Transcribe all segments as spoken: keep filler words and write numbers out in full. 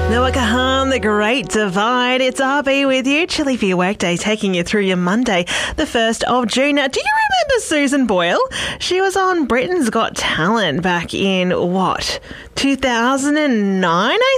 Noah Kahan, The Great Divide. It's R B with you. Chilly for your workday, taking you through your Monday, the first of June. Now, do you remember Susan Boyle? She was on Britain's Got Talent back in, what, two thousand nine, I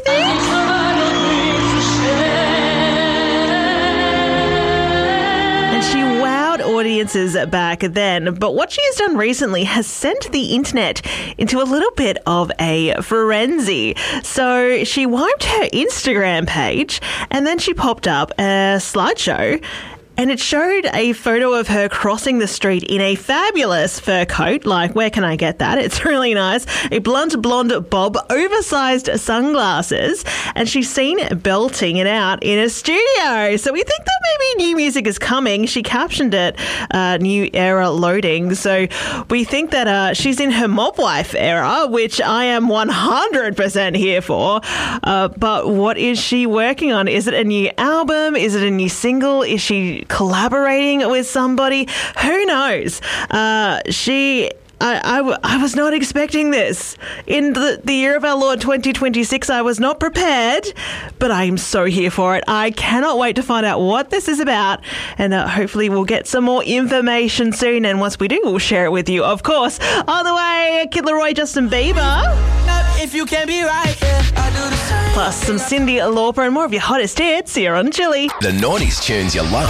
think? And she wowed audiences back then. But what she has done recently has sent the internet into a little bit of a frenzy. So she wiped her Instagram page and then she popped up a slideshow. And it showed a photo of her crossing the street in a fabulous fur coat. Like, where can I get that? It's really nice. A blunt blonde bob, oversized sunglasses. And she's seen belting it out in a studio. So we think that maybe new music is coming. She captioned it, uh, new era loading. So we think that uh, she's in her mob wife era, which I am one hundred percent here for. Uh, but what is she working on? Is it a new album? Is it a new single? Is she collaborating with somebody? Who knows? Uh, she... I, I, I was not expecting this. In the, the year of our Lord twenty twenty-six, I was not prepared, but I am so here for it. I cannot wait to find out what this is about, and uh, hopefully we'll get some more information soon, and once we do, we'll share it with you, of course. On the way, Kid Laroi, Justin Bieber. If you can be right, yeah, I do the same. Plus some Cyndi Lauper and more of your hottest hits here on Chilli. The noughties tunes you love.